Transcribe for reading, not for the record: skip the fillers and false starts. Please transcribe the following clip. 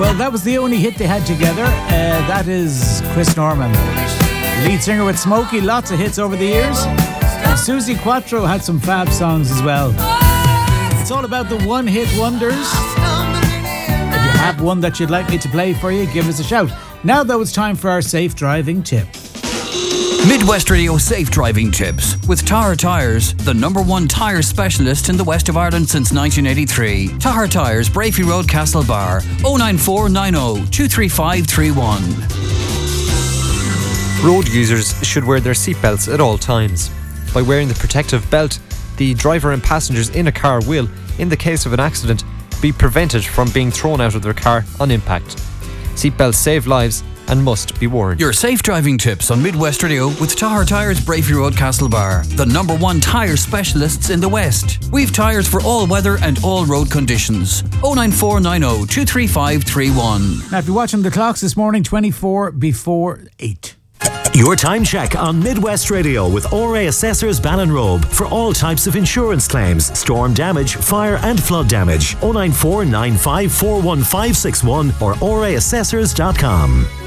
Well, that was the only hit they had together. That is Chris Norman, lead singer with Smokey. Lots of hits over the years. And Suzi Quatro had some fab songs as well. It's all about the one-hit wonders. If you have one that you'd like me to play for you, give us a shout. Now, though, it's time for our safe driving tip. Midwest Radio Safe Driving Tips with Tahar Tyres, the #1 tyre specialist in the west of Ireland since 1983. Tahar Tyres, Brafey Road, Castlebar, 09490 23531. Road users should wear their seatbelts at all times. By wearing the protective belt, the driver and passengers in a car will, in the case of an accident, be prevented from being thrown out of their car on impact. Seatbelts save lives and must be worn. Your safe driving tips on Midwest Radio with Tahar Tyres, Brafey Road, Castlebar, the #1 tyre specialists in the West. We've tyres for all weather and all road conditions. 09490 23531. Now, if you're watching the clocks this morning, 24 before 8. Your time check on Midwest Radio with ORA Assessors Ballinrobe for all types of insurance claims, storm damage, fire and flood damage. 094 95 41561 or oraassessors.com.